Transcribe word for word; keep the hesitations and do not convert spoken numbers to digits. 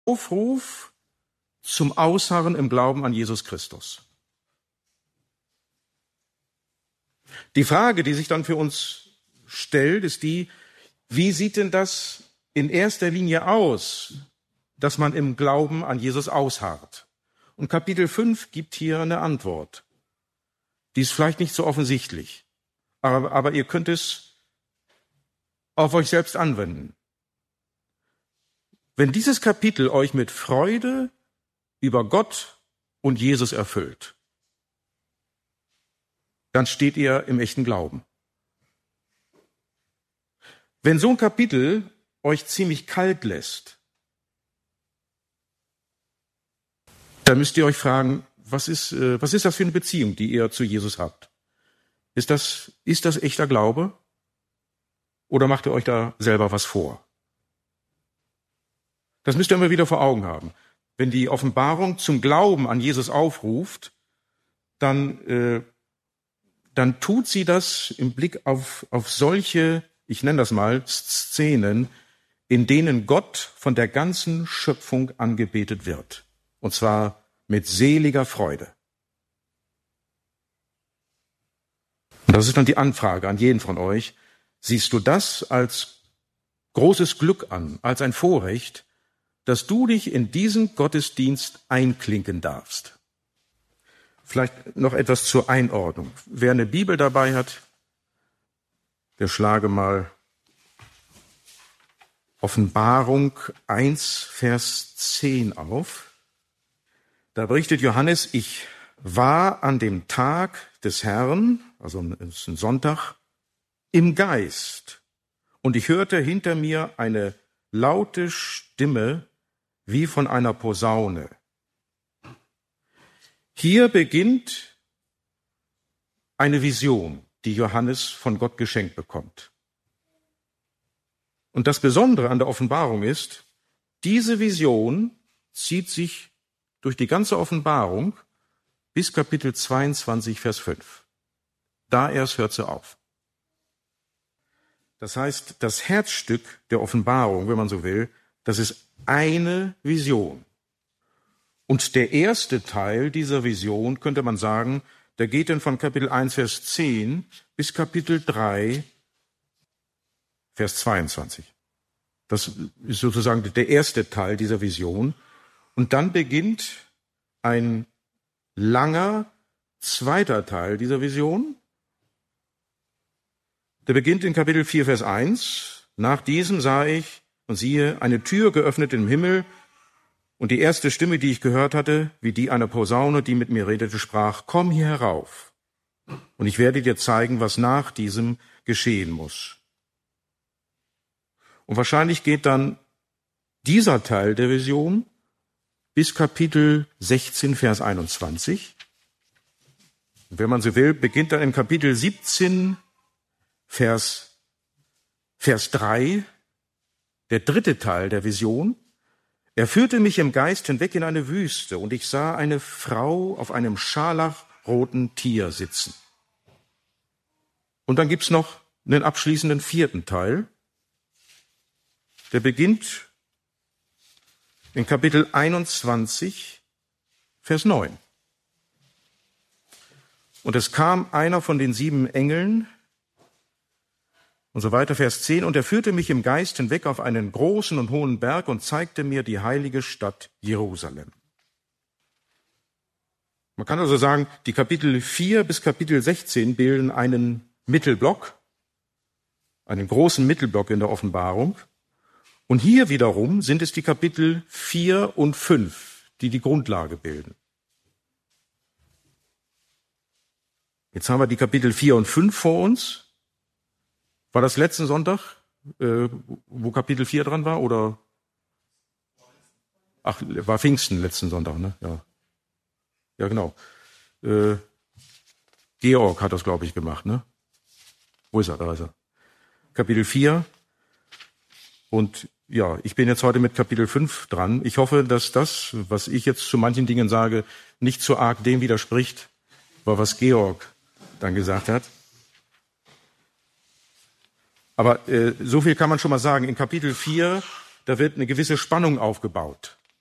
Aufruf zum Ausharren im Glauben an Jesus Christus. Die Frage, die sich dann für uns stellt, ist die, wie sieht denn das in erster Linie aus, dass man im Glauben an Jesus ausharrt? Und Kapitel fünf gibt hier eine Antwort. Die ist vielleicht nicht so offensichtlich, aber, aber ihr könnt es auf euch selbst anwenden. Wenn dieses Kapitel euch mit Freude über Gott und Jesus erfüllt, dann steht ihr im echten Glauben. Wenn so ein Kapitel euch ziemlich kalt lässt, dann müsst ihr euch fragen, was ist, äh, was ist das für eine Beziehung, die ihr zu Jesus habt? Ist das, ist das echter Glaube? Oder macht ihr euch da selber was vor? Das müsst ihr immer wieder vor Augen haben. Wenn die Offenbarung zum Glauben an Jesus aufruft, dann, äh, dann tut sie das im Blick auf, auf solche, ich nenne das mal, Szenen, in denen Gott von der ganzen Schöpfung angebetet wird. Und zwar mit seliger Freude. Und das ist dann die Anfrage an jeden von euch. Siehst du das als großes Glück an, als ein Vorrecht, dass du dich in diesen Gottesdienst einklinken darfst? Vielleicht noch etwas zur Einordnung. Wer eine Bibel dabei hat, der schlage mal Offenbarung eins, Vers zehn auf. Da berichtet Johannes, ich war an dem Tag des Herrn, also es ist ein Sonntag, im Geist. Und ich hörte hinter mir eine laute Stimme wie von einer Posaune. Hier beginnt eine Vision, die Johannes von Gott geschenkt bekommt. Und das Besondere an der Offenbarung ist, diese Vision zieht sich durch die ganze Offenbarung bis Kapitel zweiundzwanzig, Vers fünf. Da erst hört sie auf. Das heißt, das Herzstück der Offenbarung, wenn man so will, das ist eine Vision. Und der erste Teil dieser Vision, könnte man sagen, der geht dann von Kapitel eins, Vers zehn bis Kapitel drei, Vers zweiundzwanzig. Das ist sozusagen der erste Teil dieser Vision. Und dann beginnt ein langer zweiter Teil dieser Vision. Der beginnt in Kapitel vier, Vers eins. Nach diesem sah ich und siehe eine Tür geöffnet im Himmel, und die erste Stimme, die ich gehört hatte, wie die einer Posaune, die mit mir redete, sprach, komm hier herauf, und ich werde dir zeigen, was nach diesem geschehen muss. Und wahrscheinlich geht dann dieser Teil der Vision bis Kapitel sechzehn, Vers einundzwanzig. Und wenn man so will, beginnt dann im Kapitel siebzehn, Vers, Vers drei, der dritte Teil der Vision. Er führte mich im Geist hinweg in eine Wüste, und ich sah eine Frau auf einem scharlachroten Tier sitzen. Und dann gibt's noch einen abschließenden vierten Teil. Der beginnt in Kapitel einundzwanzig, Vers neun. Und es kam einer von den sieben Engeln, und so weiter, Vers zehn, und er führte mich im Geist hinweg auf einen großen und hohen Berg und zeigte mir die heilige Stadt Jerusalem. Man kann also sagen, die Kapitel vier bis Kapitel sechzehn bilden einen Mittelblock, einen großen Mittelblock in der Offenbarung. Und hier wiederum sind es die Kapitel vier und fünf, die die Grundlage bilden. Jetzt haben wir die Kapitel vier und fünf vor uns. War das letzten Sonntag, äh, wo Kapitel vier dran war, oder? Ach, war Pfingsten letzten Sonntag, ne? Ja, ja genau. Äh, Georg hat das, glaube ich, gemacht, ne? Wo ist er? Da ist er. Kapitel vier. Und ja, ich bin jetzt heute mit Kapitel fünf dran. Ich hoffe, dass das, was ich jetzt zu manchen Dingen sage, nicht zu arg dem widerspricht, was Georg dann gesagt hat. Aber äh, so viel kann man schon mal sagen. In Kapitel vier, da wird eine gewisse Spannung aufgebaut.